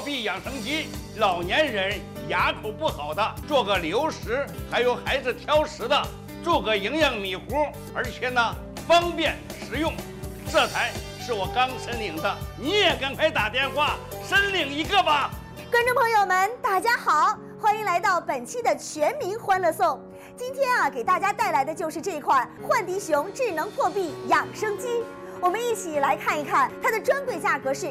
壁养生机，老年人牙口不好的做个流食，还有孩子挑食的做个营养米糊，而且呢方便实用。这台是我刚申领的，你也赶快打电话申领一个吧。 观众朋友们，大家好，欢迎来到本期的全民欢乐颂。今天给大家带来的就是这款焕迪熊智能破壁养生机。我们一起来看一看，它的专柜价格是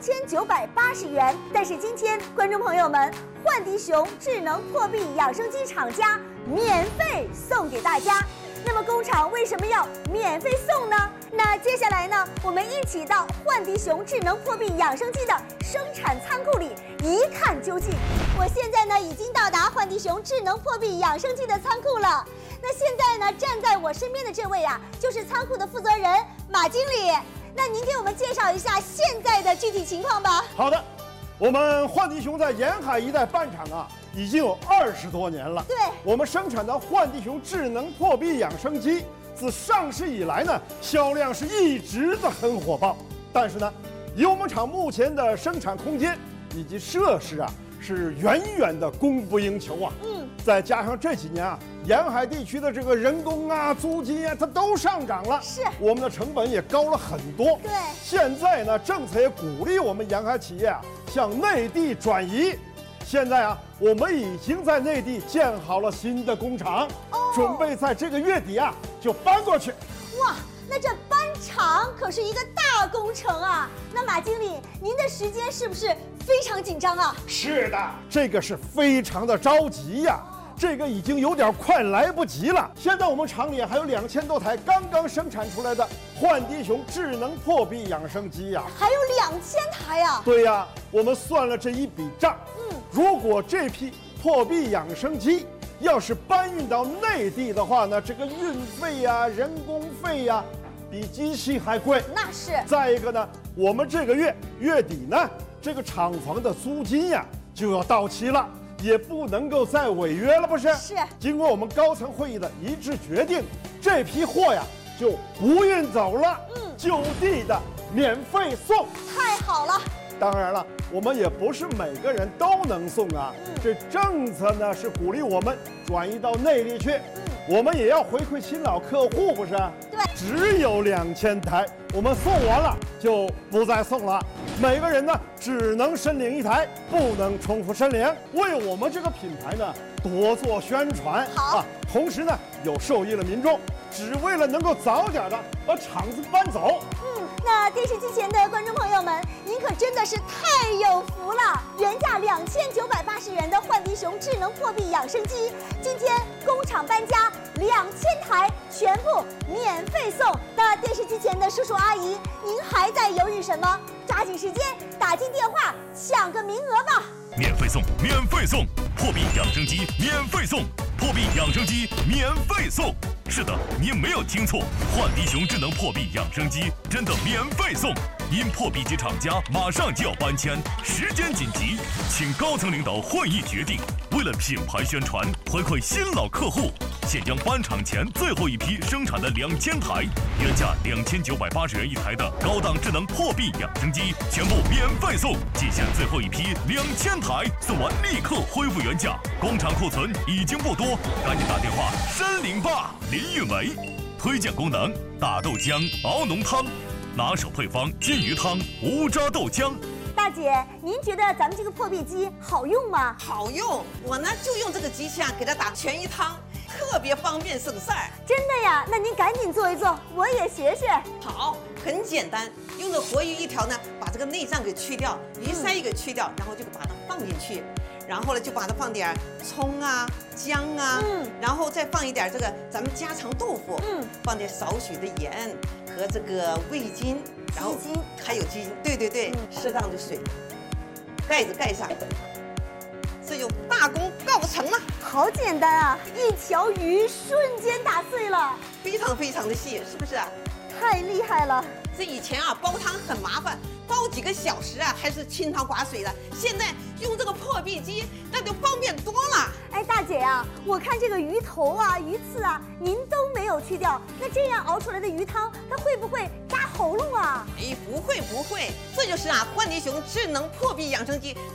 2980元，但是今天观众朋友们，焕迪熊智能破壁养生机厂家免费送给大家。那么工厂为什么要免费送呢？那接下来呢，我们一起到焕迪熊智能破壁养生机的生产仓库里一看究竟。我现在呢已经到达焕迪熊智能破壁养生机的仓库了。那现在呢，站在我身边的这位就是仓库的负责人马经理。那您给我们介绍一下现在的具体情况吧。 好的，我们焕迪熊在沿海一带办厂已经有20多年了。 对， 我们生产的焕迪熊智能破壁养生机，自上市以来呢，销量是一直的很火爆。但是呢，以我们厂目前的生产空间以及设施是远远的供不应求啊。再加上这几年沿海地区的这个人工租金它都上涨了， 是我们的成本也高了很多。 对， 现在呢，政策也鼓励我们沿海企业向内地转移。现在我们已经在内地建好了新的工厂，准备在这个月底就搬过去。 哇，那这搬厂可是一个大工程啊！那马经理，您的时间是不是非常紧张啊？ 是的，这个是非常的着急呀。这个已经有点快来不及了。现在我们厂里还有2000多台刚刚生产出来的焕迪熊智能破壁养生机呀， 还有2000台呀？ 对呀，我们算了这一笔账。如果这批破壁养生机要是搬运到内地的话呢，这个运费人工费比机器还贵。 那是。 再一个呢，我们这个月底呢，这个厂房的租金就要到期了。也不能够再违约了，不是？ 是。 经过我们高层会议的一致决定，这批货就不运走了，就地的免费送。 太好了！ 当然了，我们也不是每个人都能送这政策呢是鼓励我们转移到内地去，我们也要回馈新老客户，不是？ 对。 只有2000台，我们送完了就不再送了。每个人呢只能申领1台，不能重复申领，为我们这个品牌呢多做宣传。 好同时呢有受益了民众，只为了能够早点的把厂子搬走。 那电视机前的观众朋友们，您可真的是太有福了！原价2980元的焕迪熊智能破壁养生机，今天工厂搬家2000台全部免费送。那电视机前的叔叔阿姨，您还在犹豫什么？抓紧时间打进电话抢个名额吧！ 免费送，免费送，破壁养生机免费送，破壁养生机免费送。是的，您没有听错，焕迪熊智能破壁养生机真的免费送。因破壁机厂家马上就要搬迁，时间紧急，请高层领导会议决定，为了品牌宣传，回馈新老客户，现将搬厂前最后一批生产的2000台，原价2980元1台的高档智能破壁养生机全部免费送，仅限最后一批2000台，送完立刻恢复原价，工厂库存已经不多，赶紧打电话申领吧。林运维推荐功能：大豆浆熬浓汤，拿手配方金鱼汤、无渣豆浆。 大姐，您觉得咱们这个破壁机好用吗？ 好用，我呢就用这个机器给它打全鱼汤，特别方便省事儿。 真的呀？那您赶紧做一做，我也学学。 好，很简单，用这活鱼一条呢，把这个内脏给去掉，鱼鳃给去掉，然后就把它放进去。然后呢，就把它放点葱姜然后再放一点这个咱们家常豆腐，放点少许的盐和这个味精，然后还有鸡精，对，适当的水，盖子盖上，这就大功告成了。 好简单啊，一条鱼瞬间打碎了， 非常非常的细，是不是？ 太厉害了！ 这以前煲汤很麻烦，煲几个小时还是清汤寡水的。现在用这个破壁机，那就方便多了。 哎，大姐我看这个鱼头鱼刺您都没有去掉，那这样熬出来的鱼汤，它会不会扎喉咙啊？ 哎，不会，这就是焕迪熊智能破壁养生机